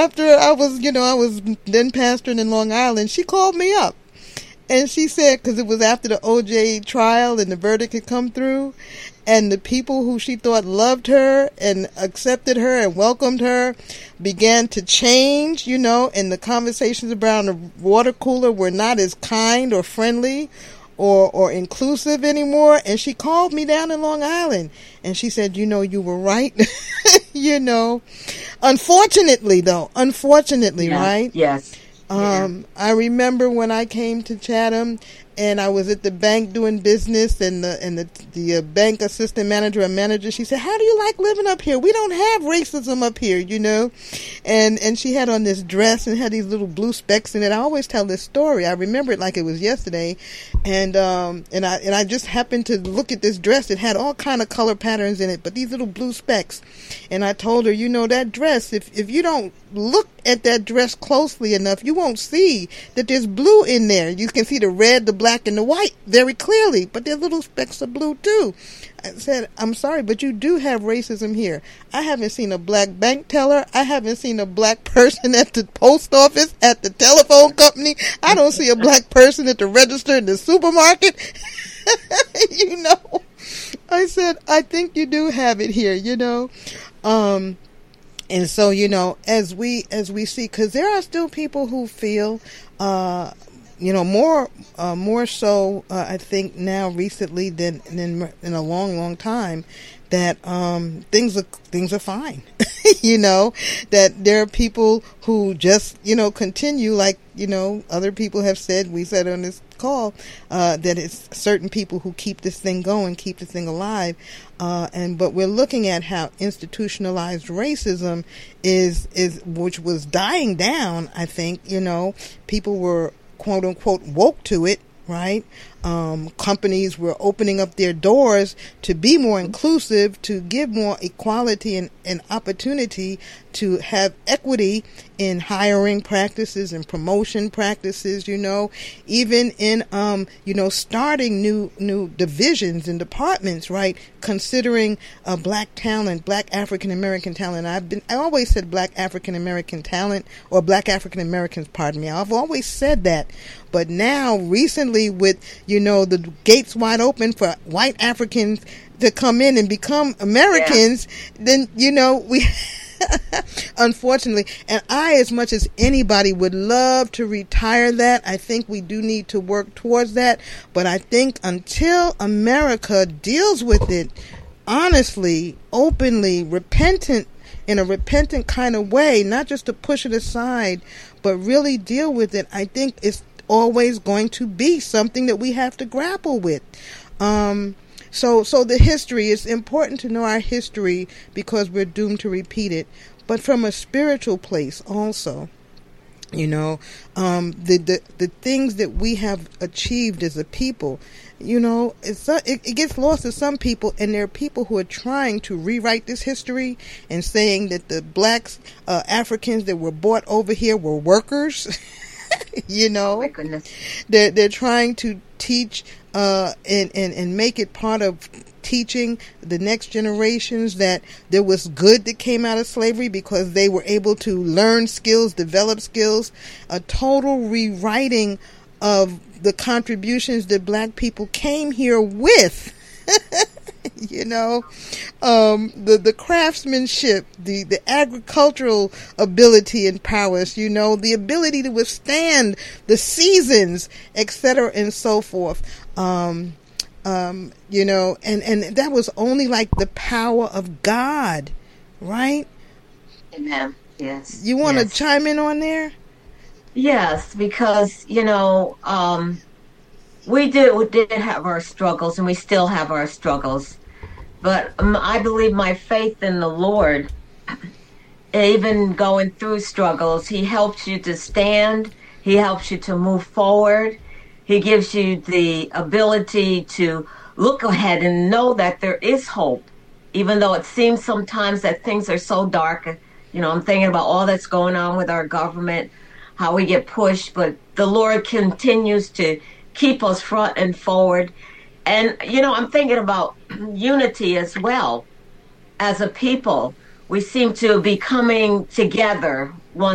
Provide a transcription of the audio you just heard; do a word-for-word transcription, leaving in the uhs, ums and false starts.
after I was, you know, I was then pastoring in Long Island, she called me up. And she said, because it was after the O J trial and the verdict had come through, and the people who she thought loved her and accepted her and welcomed her began to change, you know, and the conversations around the water cooler were not as kind or friendly or or inclusive anymore. And she called me down in Long Island, and she said, you know, you were right. You know, unfortunately, though, unfortunately, yes, right? Yes. Um, yeah. I remember when I came to Chatham and I was at the bank doing business, and the and the the uh, bank assistant manager or manager, she said, "How do you like living up here? We don't have racism up here, you know." And and she had on this dress and had these little blue specks in it. I always tell this story. I remember it like it was yesterday. And um and I and I just happened to look at this dress. It had all kind of color patterns in it, but these little blue specks. And I told her, you know, that dress, if if you don't look at that dress closely enough, you won't see that there's blue in there. You can see the red, the black, and the white very clearly, but there's little specks of blue too. I said, I'm sorry, but you do have racism here. I haven't seen a black bank teller. I haven't seen a black person at the post office, at the telephone company. I don't see a black person at the register in the supermarket. You know, I said, I think you do have it here, you know. Um, and so, you know, as we, as we see, because there are still people who feel, uh, you know, more, uh, more so, uh, I think now recently than, than in a long, long time, that, um, things are, things are fine. You know, that there are people who just, you know, continue, like, you know, other people have said, we said on this call, uh, that it's certain people who keep this thing going, keep this thing alive. Uh, and, but we're looking at how institutionalized racism is, is, which was dying down, I think, you know, people were, quote unquote, woke to it, right? Um, companies were opening up their doors to be more inclusive, to give more equality and, and opportunity, to have equity in hiring practices and promotion practices, you know, even in, um, you know, starting new, new divisions and departments, right? Considering uh, black talent, black African American talent. I've been, I always said black African American talent, or black African Americans, pardon me. I've always said that. But now, recently, with, you know, the gates wide open for white Africans to come in and become Americans, yeah. then, you know, we, unfortunately, and I, as much as anybody, would love to retire that. I think we do need to work towards that. But I think until America deals with it honestly, openly, repentant, in a repentant kind of way, not just to push it aside, but really deal with it, I think it's always going to be something that we have to grapple with. Um, so, so the history, it's important to know our history because we're doomed to repeat it, but from a spiritual place also. You know, um, the, the the things that we have achieved as a people, you know, it's, it, it gets lost to some people, and there are people who are trying to rewrite this history and saying that the blacks, uh, Africans that were brought over here were workers. You know, oh my goodness. they're, they're trying to teach uh, and, and, and make it part of teaching the next generations that there was good that came out of slavery because they were able to learn skills, develop skills, a total rewriting of the contributions that black people came here with. You know, um, the, the craftsmanship, the, the agricultural ability and prowess, you know, the ability to withstand the seasons, et cetera, and so forth. Um, um, you know, and, and that was only like the power of God, right? Amen. Yes. You want to yes. chime in on there? Yes, because, you know, um, we did, we did have our struggles, and we still have our struggles. But um, I believe my faith in the Lord, even going through struggles, He helps you to stand. He helps you to move forward. He gives you the ability to look ahead and know that there is hope, even though it seems sometimes that things are so dark. You know, I'm thinking about all that's going on with our government, how we get pushed, but the Lord continues to keep us front and forward. And, you know, I'm thinking about unity as well. As a people, we seem to be coming together